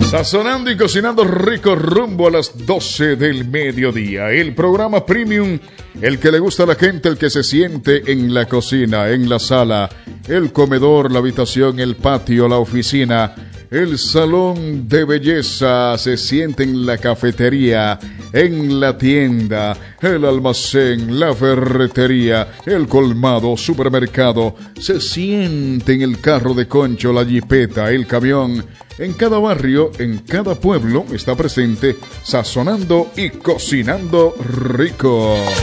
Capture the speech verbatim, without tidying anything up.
Sazonando y cocinando rico rumbo a las doce del mediodía. El programa premium, el que le gusta a la gente, el que se siente en la cocina, en la sala, el comedor, la habitación, el patio, la oficina, el salón de belleza, se siente en la cafetería, en la tienda, el almacén, la ferretería, el colmado, supermercado, se siente en el carro de concho, la jipeta, el camión. En cada barrio, en cada pueblo está presente, sazonando y cocinando rico.